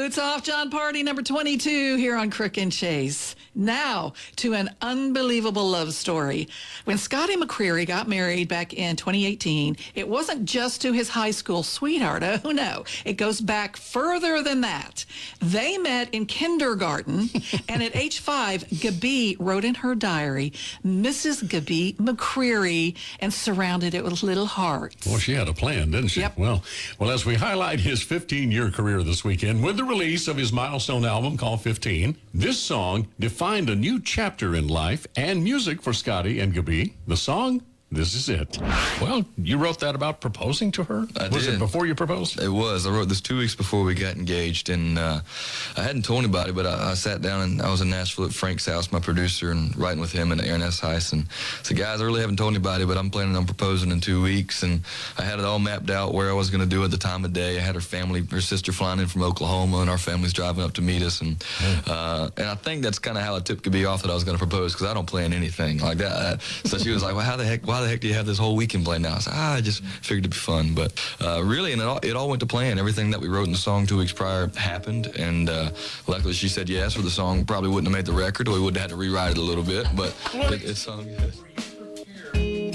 Boots off, John Party, number 22 here on Crook and Chase. Now to an unbelievable love story. When Scotty McCreery got married back in 2018, it wasn't just to his high school sweetheart. Oh, no. It goes back further than that. They met in kindergarten, and at age 5, Gabi wrote in her diary, Mrs. Gabi McCreery, and surrounded it with little hearts. Well, she had a plan, didn't she? Yep. Well, as we highlight his 15-year career this weekend with the release of his milestone album called 15, this song defined a new chapter in life and music for Scotty and Gabi. The song, This Is It. Well, you wrote that about proposing to her? Was it before you proposed? It was. I wrote this 2 weeks before we got engaged, and I hadn't told anybody, but I sat down, and I was in Nashville at Frank's house, my producer, and writing with him and Aaron S. Heiss, and said, guys, I really haven't told anybody, but I'm planning on proposing in 2 weeks, and I had it all mapped out where I was going to do it, the time of day. I had her sister flying in from Oklahoma, and our family's driving up to meet us, and I think that's kind of how it tipped Gabi off that I was going to propose, because I don't plan anything like that. So she was like, well, why the heck do you have this whole weekend planned now? I said, I just figured it'd be fun. But really, and it all went to plan. Everything that we wrote in the song 2 weeks prior happened, and luckily she said yes, or the song probably wouldn't have made the record, or we would have had to rewrite it a little bit, but it sung good.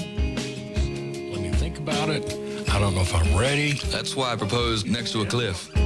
Let me think about it. I don't know if I'm ready. That's why I proposed next to a cliff.